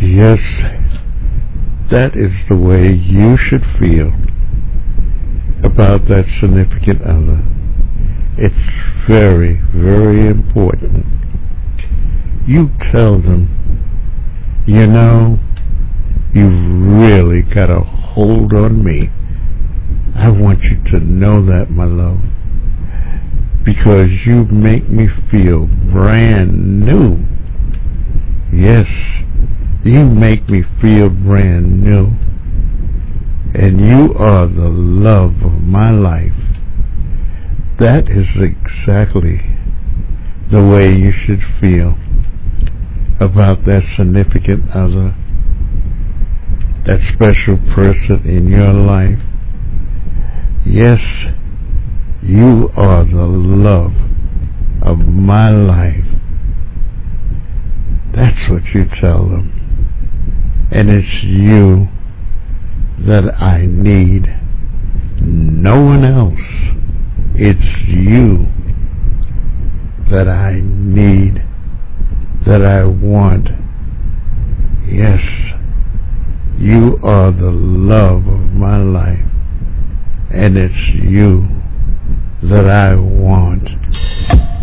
Yes, that is the way you should feel about that significant other. It's very, very important. You tell them, you know, you've really got a hold on me. I want you to know that, my love, because you make me feel brand new. Yes, you make me feel brand new. And you are the love of my life. That is exactly the way you should feel about that significant other, that special person in your life. Yes, you are the love of my life. That's what you tell them. And it's you that I need. No one else. It's you that I need, that I want. Yes, you are the love of my life, and it's you that I want.